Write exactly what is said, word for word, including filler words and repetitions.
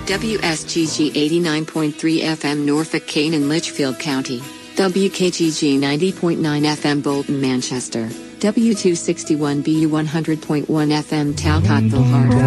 W S G G eighty-nine point three F M Norfolk, Kane and Litchfield County. W K G G ninety point nine F M Bolton, Manchester. W two sixty-one B U one hundred point one F M Talcottville, Hartford.